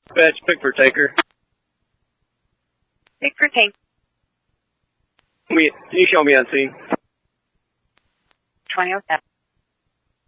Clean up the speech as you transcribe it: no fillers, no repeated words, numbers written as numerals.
Fetch Pickford Taker. Pickford Taker. Can you show me on scene? 2007.